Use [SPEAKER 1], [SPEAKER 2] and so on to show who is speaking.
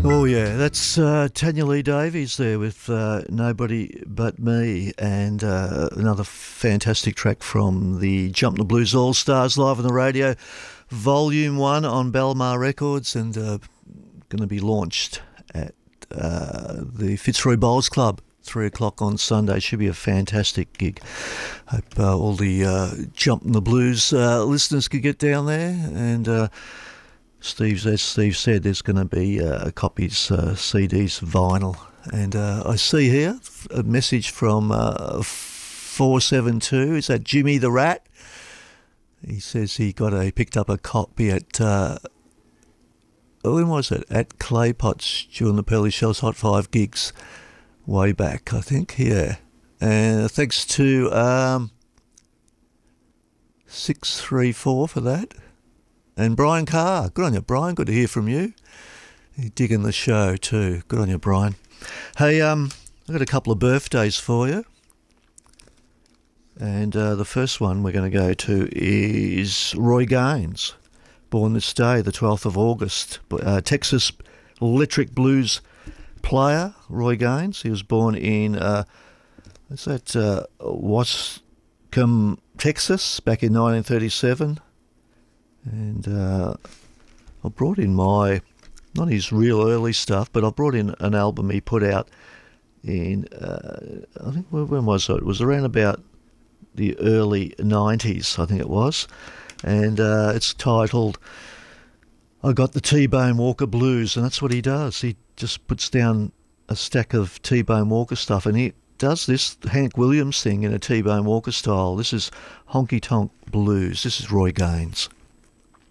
[SPEAKER 1] Oh yeah, that's Tanya Lee Davies there with Nobody But Me, and another fantastic track from the Jump the Blues All Stars live on the radio, Volume 1 on Belmar Records, and going to be launched at the Fitzroy Bowls Club, 3 o'clock on Sunday. Should be a fantastic gig. Hope all the Jump the Blues listeners could get down there, and as Steve said, there's going to be copies, CDs, vinyl. And I see here a message from 472. Is that Jimmy the Rat? He says he picked up a copy at, when was it? At Claypots during the Pearly Shells Hot 5 gigs way back, I think, yeah. And thanks to 634 for that. And Brian Carr, good on you, Brian. Good to hear from you. You're digging the show too. Good on you, Brian. Hey, I've got a couple of birthdays for you. And the first one we're going to go to is Roy Gaines, born this day, the 12th of August. Texas electric blues player, Roy Gaines. He was born in, Wascom, Texas, back in 1937. And I brought in not his real early stuff, but I brought in an album he put out in, I think, when was it? It was around about the early 90s, I think it was. And it's titled, I Got the T-Bone Walker Blues, and that's what he does. He just puts down a stack of T-Bone Walker stuff, and he does this Hank Williams thing in a T-Bone Walker style. This is Honky Tonk Blues. This is Roy Gaines.